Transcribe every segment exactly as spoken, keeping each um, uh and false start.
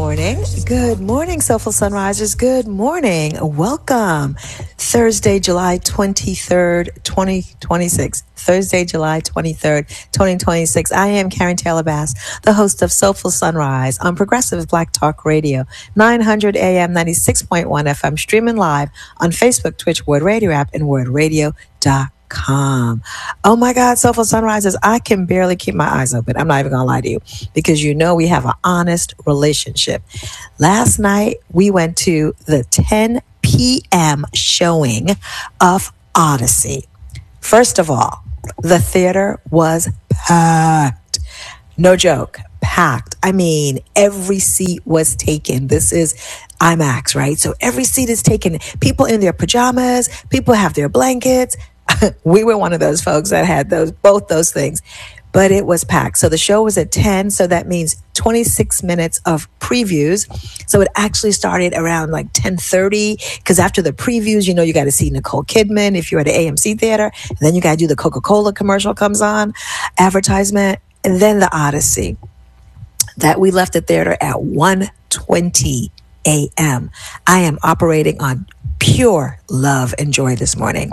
morning. Good morning, Soulful Sunrisers. Good morning. Welcome. Thursday, July twenty-third, twenty twenty-six. Thursday, July twenty-third, twenty twenty-six. I am Karen Taylor Bass, the host of Soulful Sunrise on Progressive Black Talk Radio, nine hundred A M, ninety-six point one F M, streaming live on Facebook, Twitch, Word Radio app, and word radio dot com. Oh my God, Soulful Sunrisers, I can barely keep my eyes open. I'm not even gonna lie to you because you know we have an honest relationship. Last night we went to the ten p.m. showing of Odyssey. First of all, the theater was packed. No joke, packed. I mean, every seat was taken. This is IMAX, right? So every seat is taken. People in their pajamas, people have their blankets. We were one of those folks that had those, both those things, but it was packed. So the show was at ten. So that means twenty-six minutes of previews. So it actually started around like ten thirty because after the previews, you know, you got to see Nicole Kidman if you're at the A M C theater, and then you got to do the Coca-Cola commercial comes on, advertisement, and then the Odyssey. That we left the theater at one twenty a.m. I am operating on pure love and joy this morning.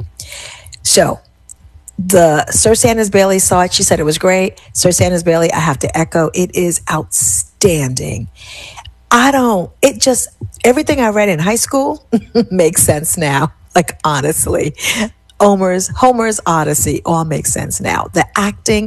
So the Sir Sanders Bailey saw it. She said it was great. Sir Sanders Bailey, I have to echo, it is outstanding. I don't, it just, everything I read in high school makes sense now. Like, honestly, Homer's, Homer's Odyssey all makes sense now. The acting,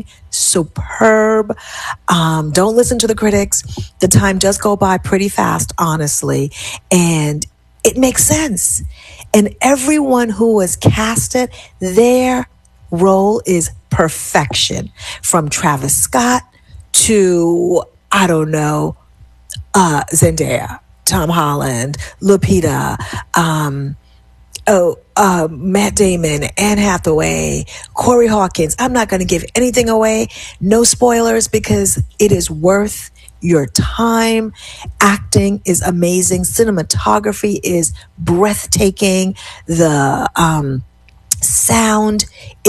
superb. Um, don't listen to the critics. The time does go by pretty fast, honestly. And it makes sense. And everyone who was casted, their role is perfection. From Travis Scott to, I don't know, uh, Zendaya, Tom Holland, Lupita, um, oh, uh, Matt Damon, Anne Hathaway, Corey Hawkins. I'm not going to give anything away. No spoilers because it is worth your time. Acting is amazing. Cinematography is breathtaking. The um, sound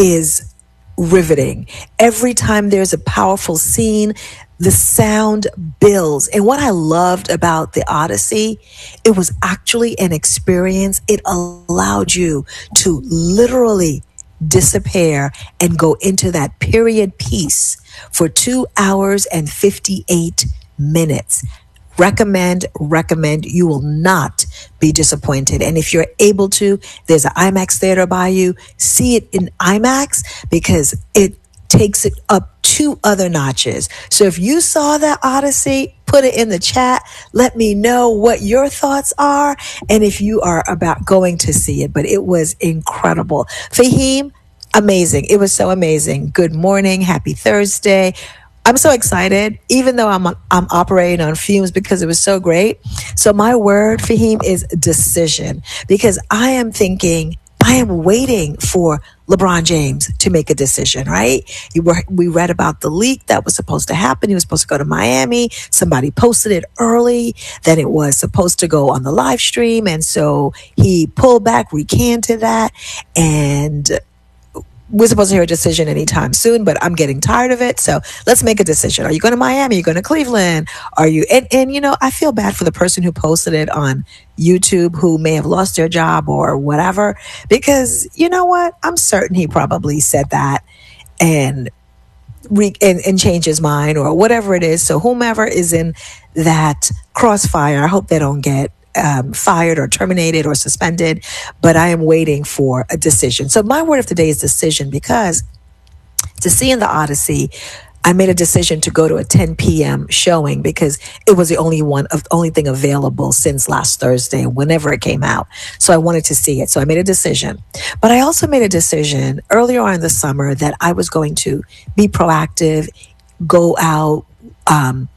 is riveting. Every time there's a powerful scene, the sound builds. And what I loved about the Odyssey, it was actually an experience. It allowed you to literally disappear and go into that period piece for two hours and fifty-eight minutes. Recommend, recommend. You will not be disappointed. And if you're able to, there's an IMAX theater by you. See it in IMAX because it takes it up two other notches. So if you saw that Odyssey, put it in the chat. Let me know what your thoughts are and if you are about going to see it. But it was incredible. Fahim, amazing. It was so amazing. Good morning. Happy Thursday. I'm so excited, even though I'm I'm operating on fumes because it was so great. So my word, Fahim, is decision, because I am thinking, I am waiting for LeBron James to make a decision, right? You were, we read about the leak that was supposed to happen. He was supposed to go to Miami. Somebody posted it early that it was supposed to go on the live stream. And so he pulled back, recanted that, and we're supposed to hear a decision anytime soon, but I'm getting tired of it. So let's make a decision. Are you going to Miami? Are you going to Cleveland? Are you, and, and you know, I feel bad for the person who posted it on YouTube who may have lost their job or whatever, because you know what? I'm certain he probably said that and re, and, and changed his mind or whatever it is. So whomever is in that crossfire, I hope they don't get Um, fired or terminated or suspended, but I am waiting for a decision. So my word of the day is decision, because to see in the Odyssey, I made a decision to go to a ten p.m. showing because it was the only one of only thing available since last Thursday, whenever it came out. So I wanted to see it. So I made a decision. But I also made a decision earlier on in the summer that I was going to be proactive, go out, um,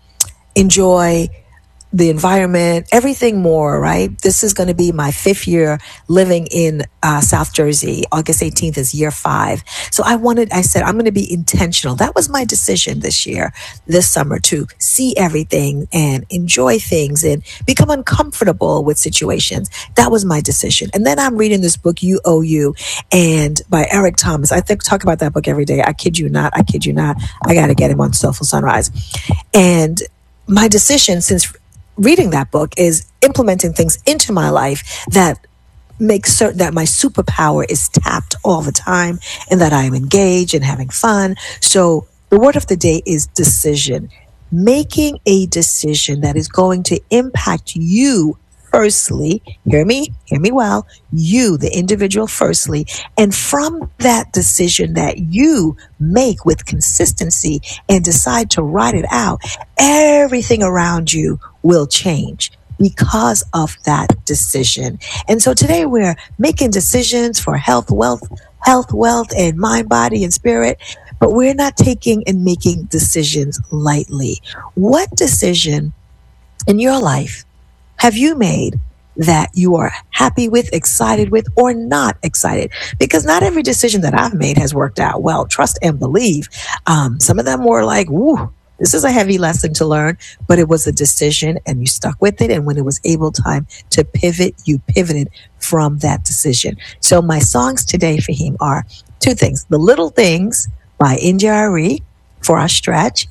enjoy the environment, everything more, right? This is going to be my fifth year living in uh, South Jersey. August eighteenth is year five. So I wanted, I said, I'm going to be intentional. That was my decision this year, this summer, to see everything and enjoy things and become uncomfortable with situations. That was my decision. And then I'm reading this book, You Owe You, and by Eric Thomas. I think talk about that book every day. I kid you not. I kid you not. I got to get him on Soulful Sunrise. And my decision, since reading that book is implementing things into my life that make certain that my superpower is tapped all the time and that I am engaged and having fun. So the word of the day is decision. Making a decision that is going to impact you firstly. Hear me, hear me well. You, the individual firstly. And from that decision that you make with consistency and decide to write it out, everything around you will change because of that decision. And so today we're making decisions for health, wealth, health, wealth, and mind, body, and spirit. But we're not taking and making decisions lightly. What decision in your life have you made that you are happy with, excited with, or not excited? Because not every decision that I've made has worked out well. Trust and believe. Um, some of them were like, woo, this is a heavy lesson to learn, but it was a decision and you stuck with it. And when it was able time to pivot, you pivoted from that decision. So my songs today, Fahim, are two things. The Little Things by India Arie for our stretch,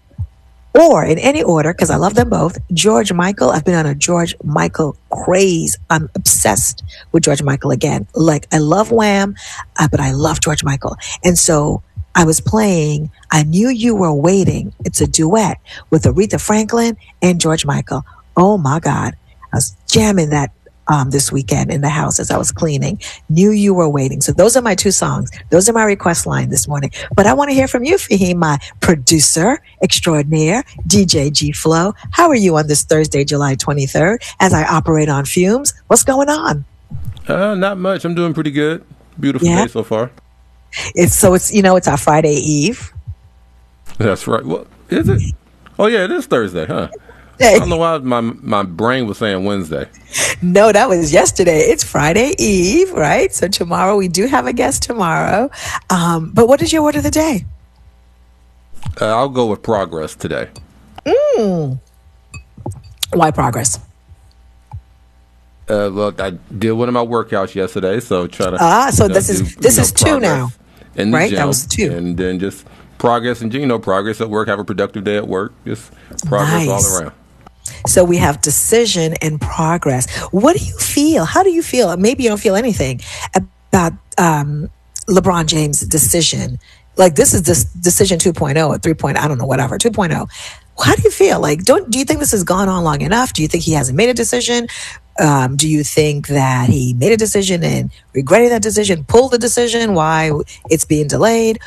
or in any order, because I love them both, George Michael. I've been on a George Michael craze. I'm obsessed with George Michael again. Like, I love Wham, uh, but I love George Michael. And so I was playing I Knew You Were Waiting. It's a duet with Aretha Franklin and George Michael. Oh my God. I was jamming that um, this weekend in the house as I was cleaning. Knew You Were Waiting. So those are my two songs. Those are my request line this morning. But I want to hear from you, Fahim, my producer extraordinaire, D J G Flow. How are you on this Thursday, July twenty-third, as I operate on fumes? What's going on? Uh, not much. I'm doing pretty good. Beautiful Yeah. day so far. It's so it's, you know, it's our Friday Eve. That's right. Well, is it? Oh, yeah, it is Thursday, huh? I don't know why my my brain was saying Wednesday. No, that was yesterday. It's Friday Eve, right? So tomorrow we do have a guest tomorrow. Um, but what is your word of the day? Uh, I'll go with progress today. Mm. Why progress? Uh, look, I did one of my workouts yesterday, so try to Ah, so you know, this is do, this you know, is two now, in the right? gym, That was two. and then just progress and you know progress at work. Have a productive day at work. Just progress Nice. all around. So we have decision and progress. What do you feel? How do you feel? Maybe you don't feel anything about um, LeBron James' decision. Like, this is this decision two point oh or three point oh, I don't know, whatever, two point oh. How do you feel? Like, don't do you think this has gone on long enough? Do you think he hasn't made a decision? Um, do you think that he made a decision and regretted that decision, pulled the decision, why it's being delayed?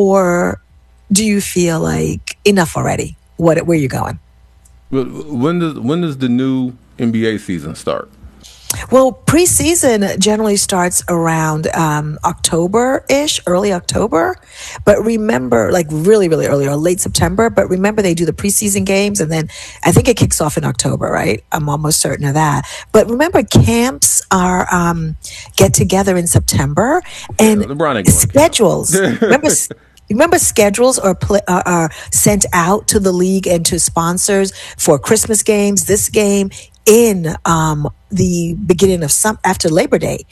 Or do you feel like enough already? What, where are you going? Well, When does when does the new N B A season start? Well, preseason generally starts around um, October-ish, early October. But remember, like really, really early or late September. But remember, they do the preseason games, and then I think it kicks off in October, right? I'm almost certain of that. But remember, camps are um, get together in September, and Yeah, LeBron ain't going to camp. schedules. remember. Remember, schedules are, pl- are are sent out to the league and to sponsors for Christmas games. This game in um, the beginning of some after Labor Day,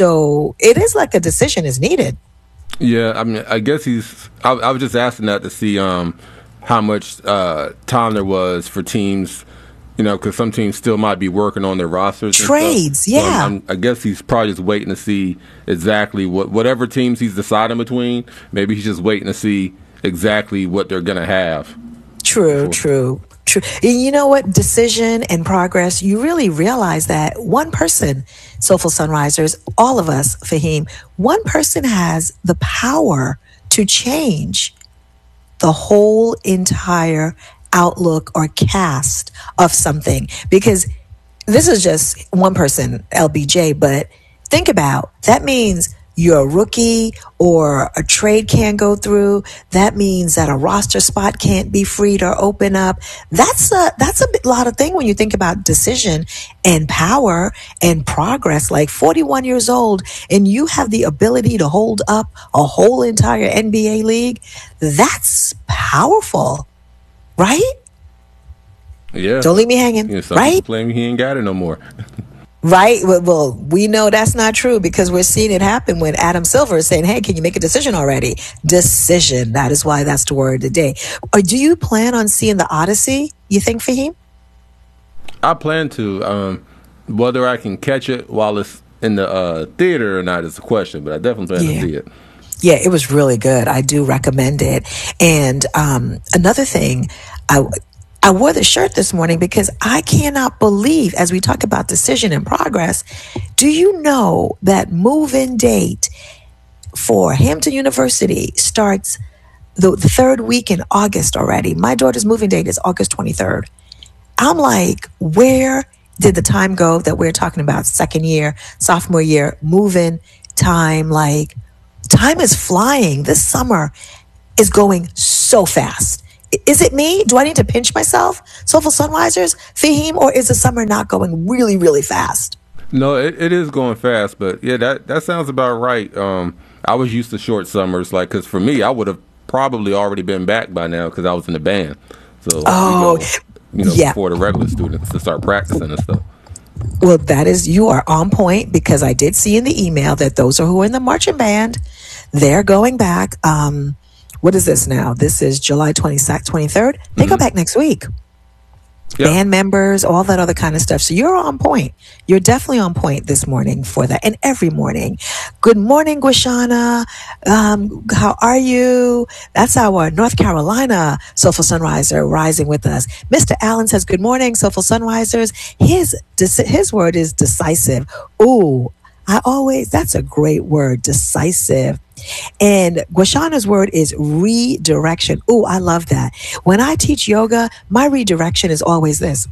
so it is like a decision is needed. Yeah, I mean, I guess he's. I, I was just asking that to see um, how much uh, time there was for teams, you know, because some teams still might be working on their rosters. and stuff. Trades, So yeah. I'm, I'm, I guess he's probably just waiting to see exactly what whatever teams he's deciding between. Maybe he's just waiting to see exactly what they're gonna have. True, true, true. And you know what? Decision and progress, you really realize that one person, Soulful Sunrisers, all of us, Fahim, one person has the power to change the whole entire outlook or cast of something. Because this is just one person, L B J, but think about that means you're a rookie or a trade can't go through. That means that a roster spot can't be freed or open up. That's a that's a bit- lot of thing when you think about decision and power and progress. Like forty-one years old, and you have the ability to hold up a whole entire N B A league. That's powerful, right? Yeah. Don't leave me hanging, You know, some right? people claim he ain't got it no more. Right. Well, well, we know that's not true because we're seeing it happen when Adam Silver is saying, hey, can you make a decision already? Decision. That is why that's the word of the day. Or do you plan on seeing the Odyssey, you think, Fahim? I plan to. Um, whether I can catch it while it's in the uh, theater or not is a question, but I definitely plan Yeah. to see it. Yeah, it was really good. I do recommend it. And um, another thing, I I wore the shirt this morning because I cannot believe, as we talk about decision and progress, do you know that move-in date for Hampton University starts the, the third week in August already? My daughter's moving date is August twenty-third. I'm like, where did the time go that we're talking about second year, sophomore year, moving time? Like, time is flying. This summer is going so fast. Is it me? Do I need to pinch myself? Soulful Sunrisers, Fahim, or is the summer not going really, really fast? No, it, it is going fast, but yeah, that, that sounds about right. Um, I was used to short summers, like, because for me, I would have probably already been back by now because I was in the band. So, Oh, we go, you know, yeah. before the regular students to start practicing and stuff. Well, that is, you are on point because I did see in the email that those are who are in the marching band, they're going back. Um, what is this now? This is July twenty-second, twenty-third. They Mm-hmm. go back next week. Yeah. Band members, all that other kind of stuff. So you're on point. You're definitely on point this morning for that, and every morning. Good morning, Guashana. Um, how are you? That's our North Carolina Soulful Sunriser rising with us. Mister Allen says, good morning, Soulful Sunrisers. His, his word is decisive. Ooh, I always, that's a great word, decisive. And Guashana's word is redirection. Ooh, I love that. When I teach yoga, my redirection is always this.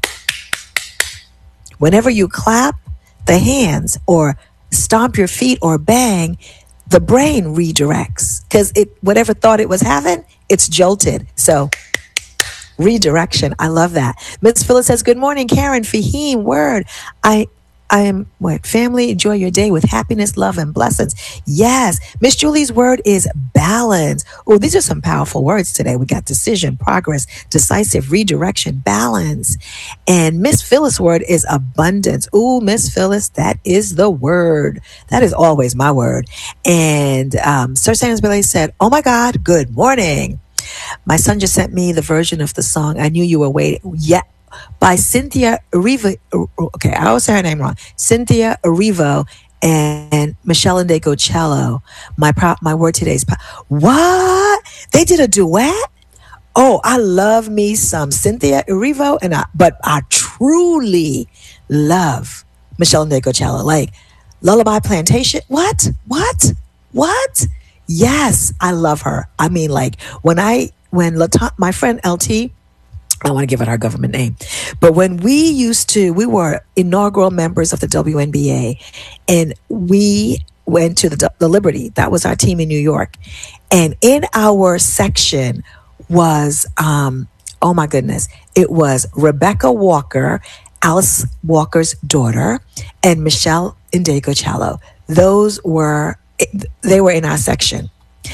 Whenever you clap the hands or stomp your feet or bang, the brain redirects because it whatever thought it was having, it's jolted. So redirection. I love that. Miss Phyllis says, good morning, Karen, Fahim, word. I I am what family. Enjoy your day with happiness, love, and blessings. Yes. Miss Julie's word is balance. Oh, these are some powerful words today. We got decision, progress, decisive, redirection, balance. And Miss Phyllis' word is abundance. Oh, Miss Phyllis, that is the word. That is always my word. And um, Sir Sanders Billy said, oh my God, good morning. My son just sent me the version of the song. I knew you were waiting. Yeah. By Cynthia Erivo. Okay, I always say her name wrong. Cynthia Erivo and Michelle Ndegocello. My prop, my word today is what? They did a duet? Oh, I love me some Cynthia Erivo, and I, but I truly love Michelle Ndegocello. Like Lullaby Plantation. What? What? What? Yes, I love her. I mean, like when I when Lata, my friend L T. I don't want to give it our government name. But when we used to, we were inaugural members of the W N B A, and we went to the, the Liberty. That was our team in New York. And in our section was, um, oh my goodness, it was Rebecca Walker, Alice Walker's daughter, and Michelle Ndegocello. Those were, they were in our section.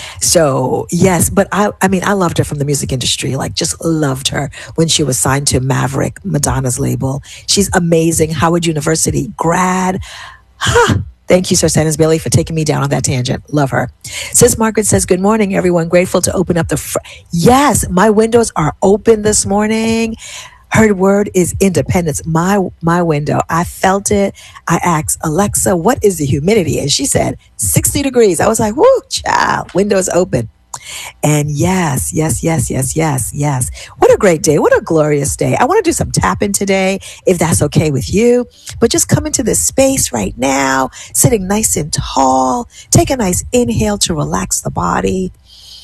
So yes, but I, I mean, I loved her from the music industry, like just loved her when she was signed to Maverick, Madonna's label. She's amazing. Howard University grad. Huh. Thank you, Sir Sanders Bailey, for taking me down on that tangent. Love her. Sis Margaret says, good morning, everyone. Grateful to open up the, fr- yes, my windows are open this morning. Her word is independence. My my window. I felt it. I asked Alexa, what is the humidity? And she said, sixty degrees. I was like, whoo, child, windows open. And yes, yes, yes, yes, yes, yes. What a great day. What a glorious day. I want to do some tapping today, if that's okay with you. But just come into this space right now, sitting nice and tall. Take a nice inhale to relax the body.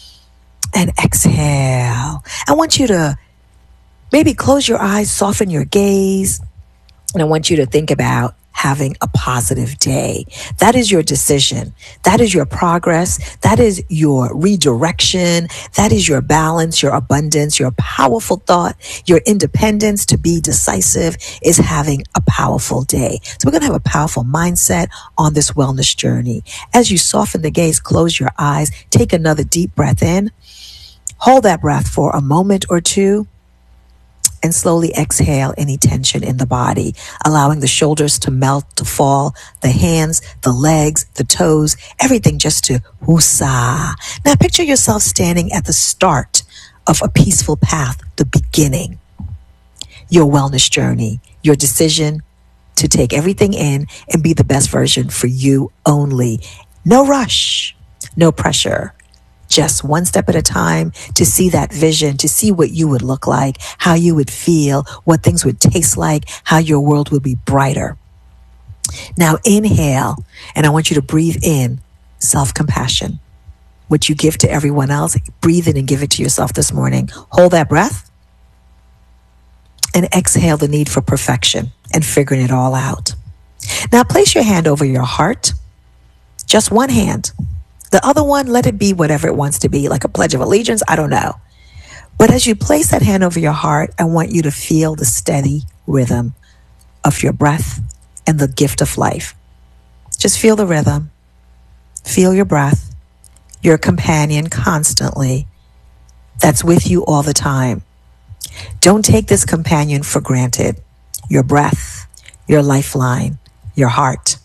And exhale. I want you to maybe close your eyes, soften your gaze, and I want you to think about having a positive day. That is your decision. That is your progress. That is your redirection. That is your balance, your abundance, your powerful thought, your independence. To be decisive is having a powerful day. So we're going to have a powerful mindset on this wellness journey. As you soften the gaze, close your eyes, take another deep breath in, hold that breath for a moment or two, and slowly exhale any tension in the body, allowing the shoulders to melt, to fall, the hands, the legs, the toes, everything just to woosah. Now picture yourself standing at the start of a peaceful path, the beginning. your wellness journey, your decision to take everything in and be the best version for you only. No rush, no pressure. Just one step at a time to see that vision, to see what you would look like, how you would feel, what things would taste like, how your world would be brighter. Now inhale, and I want you to breathe in self-compassion. What you give to everyone else, breathe in and give it to yourself this morning. Hold that breath and exhale the need for perfection and figuring it all out. Now place your hand over your heart, just one hand. The other one, let it be whatever it wants to be, like a pledge of allegiance, I don't know. But as you place that hand over your heart, I want you to feel the steady rhythm of your breath and the gift of life. Just feel the rhythm, feel your breath, your companion constantly that's with you all the time. Don't take this companion for granted. Your breath, your lifeline, your heart.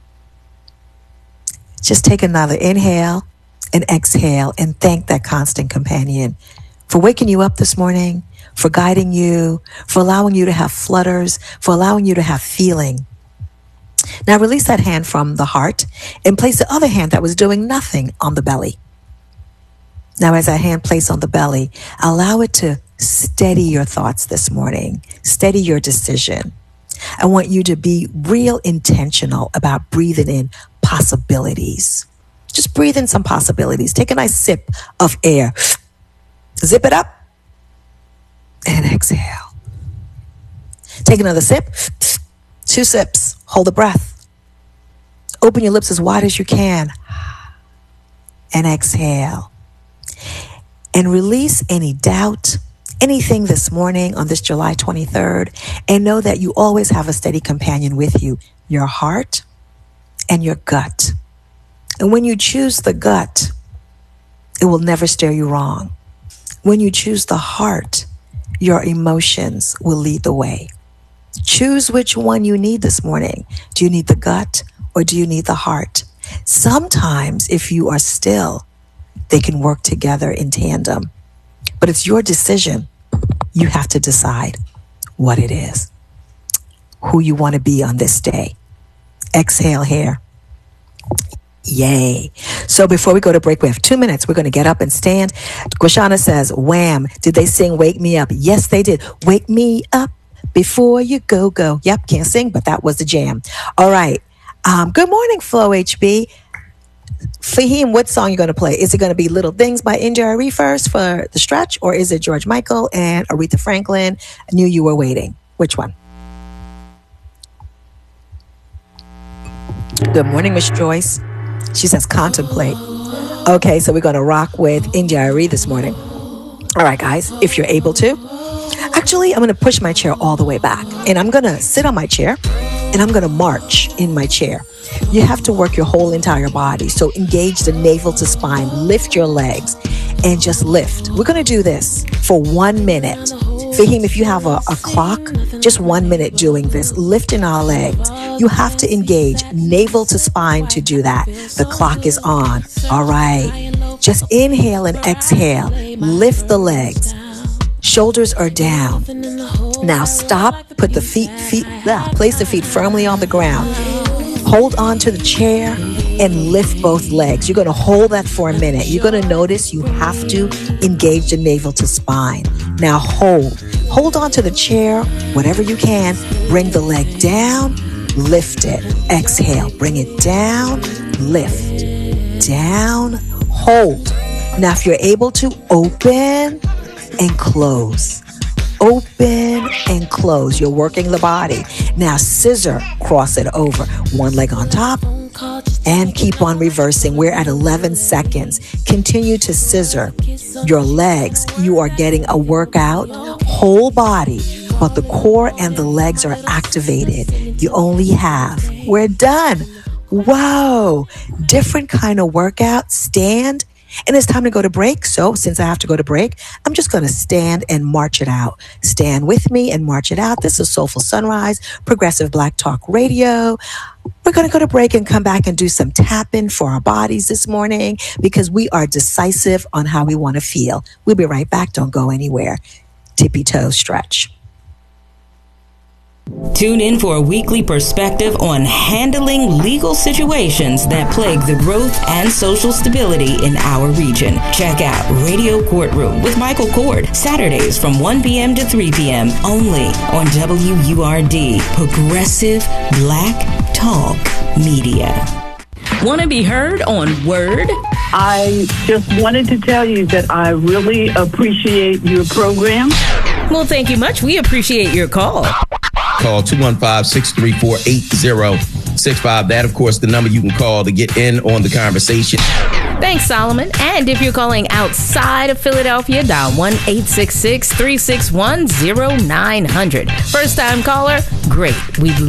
Just take another inhale and exhale and thank that constant companion for waking you up this morning, for guiding you, for allowing you to have flutters, for allowing you to have feeling. Now release that hand from the heart and place the other hand that was doing nothing on the belly. Now as that hand placed on the belly, allow it to steady your thoughts this morning, steady your decision. I want you to be real intentional about breathing in possibilities. Just breathe in some possibilities. Take a nice sip of air. Zip it up and exhale. Take another sip. Two sips. Hold the breath. Open your lips as wide as you can and exhale. And release any doubt, anything this morning on this July twenty-third, and know that you always have a steady companion with you, your heart and your gut. And when you choose the gut, it will never steer you wrong. When you choose the heart, your emotions will lead the way. Choose which one you need this morning. Do you need the gut or do you need the heart? Sometimes, if you are still, they can work together in tandem. But it's your decision. You have to decide what it is, who you want to be on this day. Exhale here. Yay. So before we go to break, we have two minutes. We're going to get up and stand. Guashana says, wham. Did they sing Wake Me Up? Yes, they did. Wake me up before you go, go. Yep, can't sing, but that was the jam. All right. Um, good morning, Flow H B. Fahim, what song are you going to play? Is it going to be Little Things by N J R E first for the stretch, or is it George Michael and Aretha Franklin, I Knew You Were Waiting? Which one? Good morning, Miss Joyce. She says contemplate. Okay, so we're going to rock with N J R E this morning. All right, guys, if you're able to. Actually, I'm going to push my chair all the way back, and I'm going to sit on my chair, and I'm going to march in my chair. You have to work your whole entire body. So engage the navel to spine, lift your legs, and just lift. We're going to do this for one minute. Fahim, if you have a, a clock, just one minute doing this, lifting our legs. You have to engage navel to spine to do that. The clock is on. All right. Just inhale and exhale. Lift the legs. Shoulders are down. Now stop. Put the feet, feet, ah, place the feet firmly on the ground. Hold on to the chair and lift both legs. You're going to hold that for a minute. You're going to notice you have to engage the navel to spine. Now hold. Hold on to the chair, whatever you can. Bring the leg down, lift it. Exhale, bring it down, lift, down, hold. Now if you're able to, open and close. Open and close. You're working the body. Now scissor, cross it over. One leg on top and keep on reversing. We're at eleven seconds. Continue to scissor your legs. You are getting a workout, whole body, but the core and the legs are activated. You only have, we're done. Whoa, different kind of workout. Stand. And it's time to go to break. So since I have to go to break, I'm just going to stand and march it out. Stand with me and march it out. This is Soulful Sunrise, Progressive Black Talk Radio. We're going to go to break and come back and do some tapping for our bodies this morning because we are decisive on how we want to feel. We'll be right back. Don't go anywhere. Tippy toe stretch. Tune in for a weekly perspective on handling legal situations that plague the growth and social stability in our region. Check out Radio Courtroom with Michael Cord, Saturdays from one p.m. to three p.m. only on W U R D, Progressive Black Talk Media. Want to be heard on Word? I just wanted to tell you that I really appreciate your program. Well, thank you much. We appreciate your call. Call two one five, six three four, eight zero six five. That, of course, the number you can call to get in on the conversation. Thanks, Solomon. And if you're calling outside of Philadelphia, dial one eight six six, three six one, zero nine zero zero. First time caller? Great. We'd